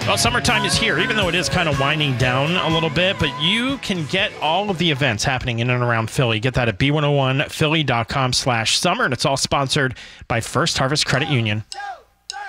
Well, summertime is here, even though it is kind of winding down a little bit, but you can get all of the events happening in and around Philly. Get that at b101philly.com/summer, and it's all sponsored by First Harvest Credit Union.